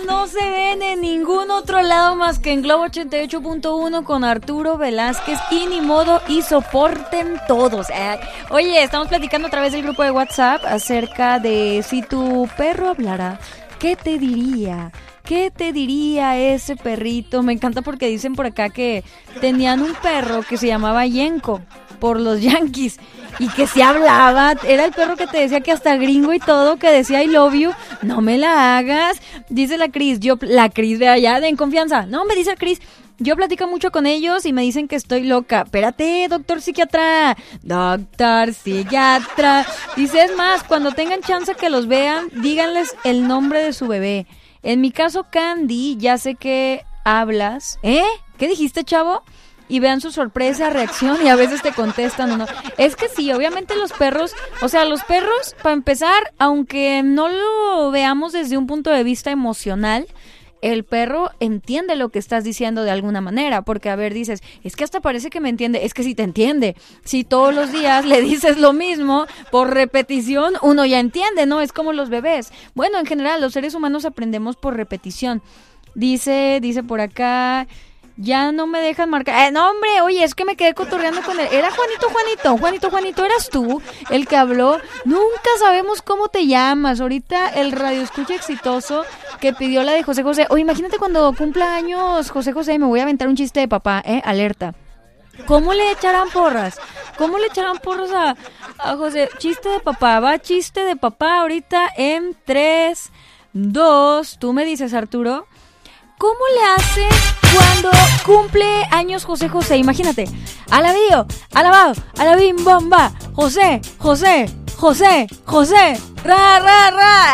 No se ven en ningún otro lado más que en Globo 88.1 con Arturo Velázquez y ni modo y soporten todos. Oye, estamos platicando a través del grupo de WhatsApp acerca de si tu perro hablara, ¿qué te diría? ¿Qué te diría ese perrito? Me encanta porque dicen por acá que tenían un perro que se llamaba Yenko por los Yankees y que se hablaba, era el perro que te decía que hasta gringo y todo, que decía I love you, no me la hagas, dice la Cris, la Cris de allá, en confianza, no, me dice la Cris, yo platico mucho con ellos y me dicen que estoy loca, espérate, doctor psiquiatra, dice, es más, cuando tengan chance que los vean, díganles el nombre de su bebé, en mi caso Candy, ya sé que hablas, ¿qué dijiste, chavo? Y vean su sorpresa, reacción y a veces te contestan o no. Es que sí, obviamente los perros, para empezar, aunque no lo veamos desde un punto de vista emocional, el perro entiende lo que estás diciendo de alguna manera, porque a ver, dices, es que hasta parece que me entiende, es que sí te entiende. Si todos los días le dices lo mismo, por repetición, uno ya entiende, ¿no? Es como los bebés. Bueno, en general, los seres humanos aprendemos por repetición. Dice por acá... Ya no me dejan marcar. No, hombre, oye, es que me quedé cotorreando con él. Era Juanito, eras tú el que habló. Nunca sabemos cómo te llamas. Ahorita el radio escucha exitoso que pidió la de José José. Oye, imagínate cuando cumpla años José José, me voy a aventar un chiste de papá, alerta. ¿Cómo le echarán porras a José? Chiste de papá ahorita en 3, 2. Tú me dices, Arturo. ¿Cómo le hace cuando cumple años José José? Imagínate, alabío, alabado, alabim bomba, José, ra.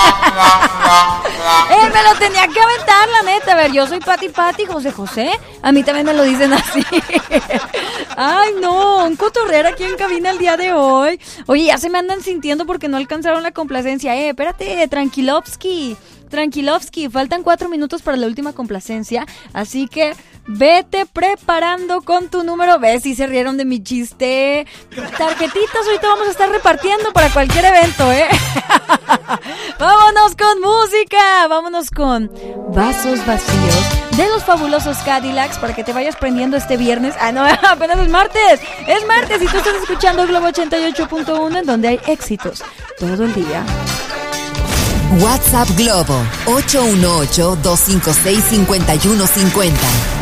Me lo tenía que aventar, la neta. A ver, yo soy Pati, José. A mí también me lo dicen así. Ay, no, un cotorrero aquí en cabina el día de hoy. Oye, ya se me andan sintiendo porque no alcanzaron la complacencia. Espérate, tranquilovsky, faltan 4 minutos para la última complacencia, así que vete preparando con tu número. ¿Ves? Si se rieron de mi chiste. Tarjetitas ahorita vamos a estar repartiendo para cualquier evento, Vámonos con música, vámonos con Vasos Vacíos de los fabulosos Cadillacs para que te vayas prendiendo este viernes. No, apenas es martes y tú estás escuchando Globo 88.1 en donde hay éxitos todo el día. WhatsApp Globo 818-256-5150.